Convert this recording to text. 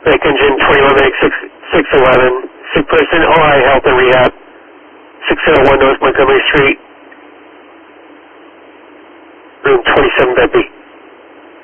Bank Engine 2186-611. Sick person, OI Health and Rehab. 601 North Montgomery Street. Room 27 bed B.